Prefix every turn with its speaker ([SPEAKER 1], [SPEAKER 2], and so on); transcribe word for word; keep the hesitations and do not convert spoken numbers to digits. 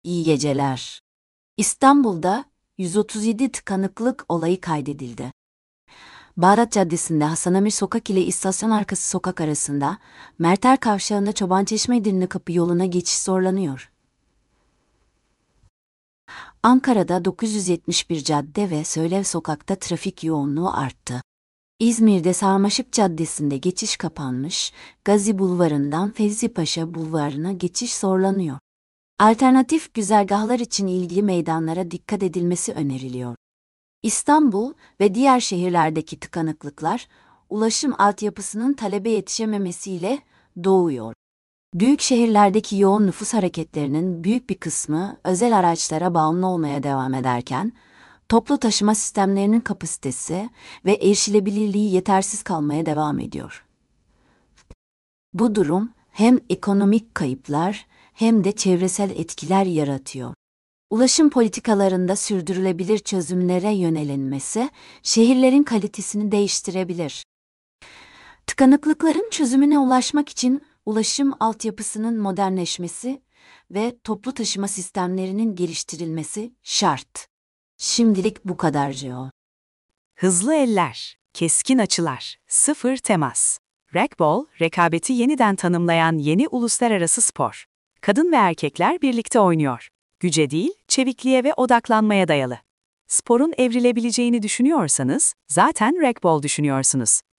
[SPEAKER 1] İyi geceler. İstanbul'da yüz otuz yedi tıkanıklık olayı kaydedildi. Bağdat Caddesi'nde Hasanamir Sokak ile İstasyon Arkası Sokak arasında, Merter Kavşağı'nda Çobançeşme Edirne Kapı yoluna geçiş zorlanıyor. Ankara'da dokuz yüz yetmiş bir cadde ve Söylev Sokak'ta trafik yoğunluğu arttı. İzmir'de Sarmaşık Caddesi'nde geçiş kapanmış, Gazi Bulvarı'ndan Fevzi Paşa Bulvarı'na geçiş zorlanıyor. Alternatif güzergahlar için ilgili meydanlara dikkat edilmesi öneriliyor. İstanbul ve diğer şehirlerdeki tıkanıklıklar, ulaşım altyapısının talebe yetişememesiyle doğuyor. Büyük şehirlerdeki yoğun nüfus hareketlerinin büyük bir kısmı özel araçlara bağımlı olmaya devam ederken, toplu taşıma sistemlerinin kapasitesi ve erişilebilirliği yetersiz kalmaya devam ediyor. Bu durum hem ekonomik kayıplar hem de çevresel etkiler yaratıyor. Ulaşım politikalarında sürdürülebilir çözümlere yönelinmesi, şehirlerin kalitesini değiştirebilir. Tıkanıklıkların çözümüne ulaşmak için ulaşım altyapısının modernleşmesi ve toplu taşıma sistemlerinin geliştirilmesi şart. Şimdilik bu kadar Geo.
[SPEAKER 2] Hızlı eller, keskin açılar, sıfır temas. Racquetball, rekabeti yeniden tanımlayan yeni uluslararası spor. Kadın ve erkekler birlikte oynuyor. Güce değil, çevikliğe ve odaklanmaya dayalı. Sporun evrilebileceğini düşünüyorsanız, zaten racquetball düşünüyorsunuz.